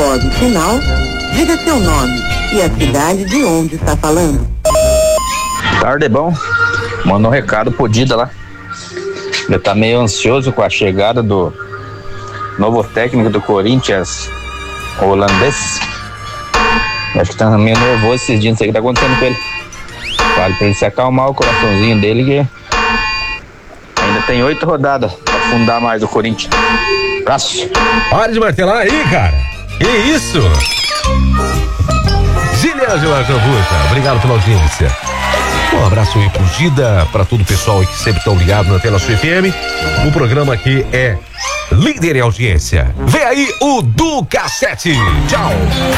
Após o sinal, diga seu nome e a cidade de onde está falando. Tarde, bom. Manda um recado pro Dida lá. Ele tá meio ansioso com a chegada do novo técnico do Corinthians, o holandês. Acho que tá meio nervoso esses dias, não sei o que tá acontecendo com ele. Fale pra ele se acalmar o coraçãozinho dele, que ainda tem 8 rodadas pra afundar mais o Corinthians. Abraço. Para de martelar aí, cara. Que isso? Giliângela Jambuca, obrigado pela audiência. Um abraço aí pro Dida, pra todo o pessoal aí que sempre estão ligados na Antena Sul FM. O programa aqui é líder em audiência. Vem aí o do Cassete. Tchau.